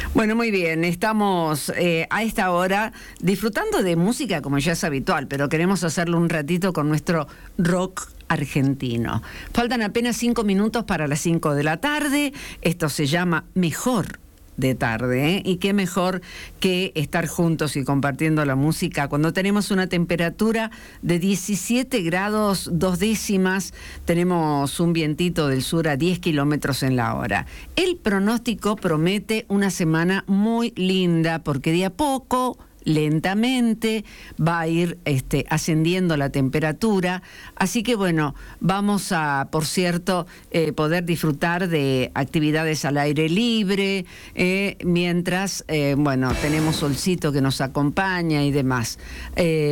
Bueno, muy bien, estamos a esta hora disfrutando de música como ya es habitual, pero queremos hacerlo un ratito con nuestro rock argentino. Faltan apenas 5 minutos para las 5 de la tarde. Esto se llama Mejor de Tarde, ¿eh? Y qué mejor que estar juntos y compartiendo la música cuando tenemos una temperatura de 17 grados 2 décimas, tenemos un vientito del sur a 10 kilómetros en la hora. El pronóstico promete una semana muy linda porque de a poco, lentamente va a ir ascendiendo la temperatura, así que bueno, vamos a, por cierto, poder disfrutar de actividades al aire libre, mientras, bueno, tenemos solcito que nos acompaña y demás.